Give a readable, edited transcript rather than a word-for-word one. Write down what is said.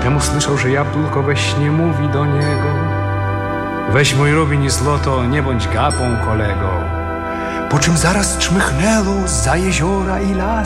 Potem usłyszał, że jabłko we śnie mówi do niego: weź mój rubin i złoto, nie bądź gapą, kolego. Po czym zaraz czmychnęło zza jeziora i las.